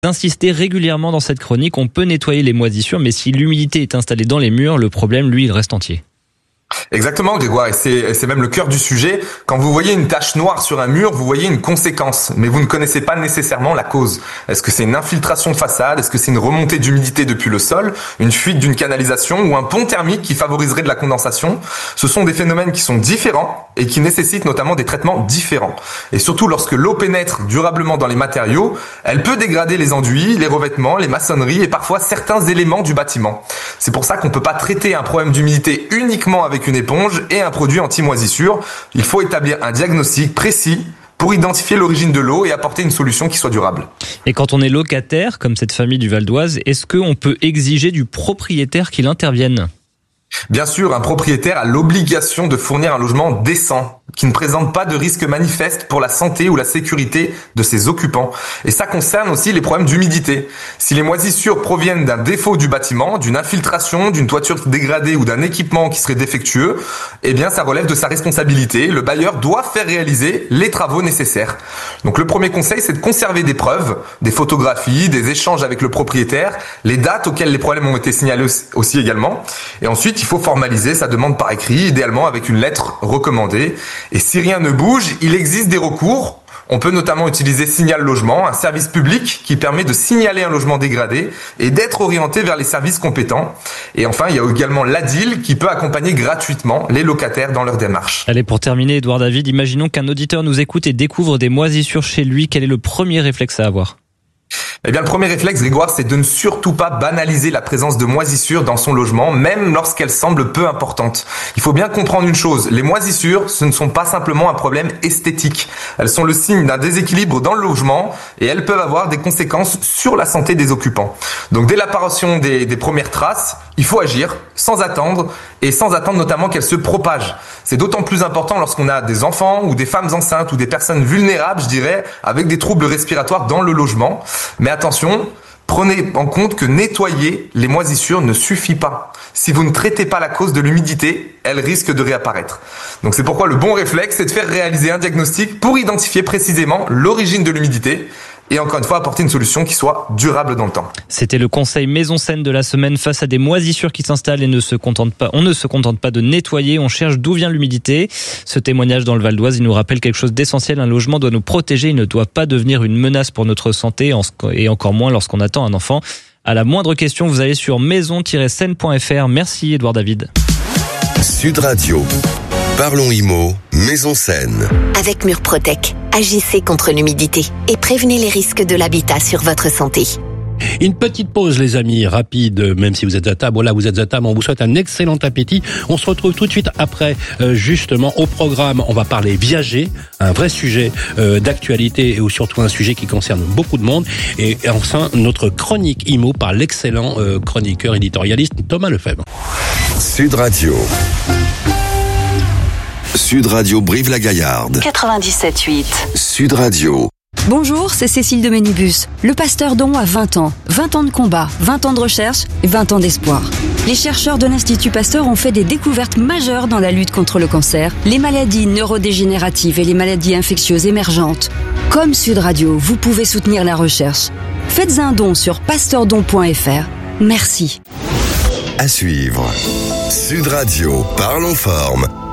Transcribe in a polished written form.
D'insister régulièrement dans cette chronique, on peut nettoyer les moisissures, mais si l'humidité est installée dans les murs, le problème, lui, il reste entier. Exactement, Grégoire, et c'est même le cœur du sujet. Quand vous voyez une tache noire sur un mur, vous voyez une conséquence, mais vous ne connaissez pas nécessairement la cause. Est-ce que c'est une infiltration de façade? Est-ce que c'est une remontée d'humidité depuis le sol? Une fuite d'une canalisation? Ou un pont thermique qui favoriserait de la condensation? Ce sont des phénomènes qui sont différents et qui nécessitent notamment des traitements différents. Et surtout, lorsque l'eau pénètre durablement dans les matériaux, elle peut dégrader les enduits, les revêtements, les maçonneries et parfois certains éléments du bâtiment. C'est pour ça qu'on ne peut pas traiter un problème d'humidité uniquement avec une éponge et un produit anti-moisissure. Il faut établir un diagnostic précis pour identifier l'origine de l'eau et apporter une solution qui soit durable. Et quand on est locataire, comme cette famille du Val d'Oise, est-ce qu'on peut exiger du propriétaire qu'il intervienne ? Bien sûr, un propriétaire a l'obligation de fournir un logement décent, qui ne présente pas de risque manifeste pour la santé ou la sécurité de ses occupants. Et ça concerne aussi les problèmes d'humidité. Si les moisissures proviennent d'un défaut du bâtiment, d'une infiltration, d'une toiture dégradée ou d'un équipement qui serait défectueux, eh bien ça relève de sa responsabilité. Le bailleur doit faire réaliser les travaux nécessaires. Donc le premier conseil, c'est de conserver des preuves, des photographies, des échanges avec le propriétaire, les dates auxquelles les problèmes ont été signalés aussi également. Et ensuite, il faut formaliser sa demande par écrit, idéalement avec une lettre recommandée. Et si rien ne bouge, il existe des recours. On peut notamment utiliser Signal Logement, un service public qui permet de signaler un logement dégradé et d'être orienté vers les services compétents. Et enfin, il y a également l'ADIL qui peut accompagner gratuitement les locataires dans leur démarche. Allez, pour terminer, Édouard David, imaginons qu'un auditeur nous écoute et découvre des moisissures chez lui. Quel est le premier réflexe à avoir ? Eh bien, le premier réflexe, Grégoire, c'est de ne surtout pas banaliser la présence de moisissures dans son logement, même lorsqu'elles semblent peu importantes. Il faut bien comprendre une chose, les moisissures, ce ne sont pas simplement un problème esthétique. Elles sont le signe d'un déséquilibre dans le logement et elles peuvent avoir des conséquences sur la santé des occupants. Donc, dès l'apparition des premières traces, il faut agir sans attendre et sans attendre notamment qu'elles se propagent. C'est d'autant plus important lorsqu'on a des enfants ou des femmes enceintes ou des personnes vulnérables, je dirais, avec des troubles respiratoires dans le logement. Mais attention, prenez en compte que nettoyer les moisissures ne suffit pas. Si vous ne traitez pas la cause de l'humidité, elle risque de réapparaître. Donc c'est pourquoi le bon réflexe, c'est de faire réaliser un diagnostic pour identifier précisément l'origine de l'humidité et encore une fois apporter une solution qui soit durable dans le temps. C'était le conseil Maison Saine de la semaine face à des moisissures qui s'installent et on ne se contente pas de nettoyer, on cherche d'où vient l'humidité. Ce témoignage dans le Val d'Oise, il nous rappelle quelque chose d'essentiel. Un logement doit nous protéger, il ne doit pas devenir une menace pour notre santé et encore moins lorsqu'on attend un enfant. À la moindre question, vous allez sur maison-saine.fr. Merci Édouard David. Sud Radio. Parlons Immo, Maison Saine. Avec Murprotec, agissez contre l'humidité et prévenez les risques de l'habitat sur votre santé. Une petite pause, les amis, rapide, même si vous êtes à table. Voilà, vous êtes à table, on vous souhaite un excellent appétit. On se retrouve tout de suite après, justement, au programme. On va parler viager, un vrai sujet d'actualité et surtout un sujet qui concerne beaucoup de monde. Et enfin, notre chronique IMO par l'excellent chroniqueur éditorialiste Thomas Lefebvre. Sud Radio. Sud Radio Brive-la-Gaillarde. 97.8. Sud Radio. Bonjour, c'est Cécile de Ménibus. Le Pasteur Don a 20 ans. 20 ans de combat, 20 ans de recherche et 20 ans d'espoir. Les chercheurs de l'Institut Pasteur ont fait des découvertes majeures dans la lutte contre le cancer, les maladies neurodégénératives et les maladies infectieuses émergentes. Comme Sud Radio, vous pouvez soutenir la recherche. Faites un don sur pasteurdon.fr. Merci. À suivre. Sud Radio, parlons forme.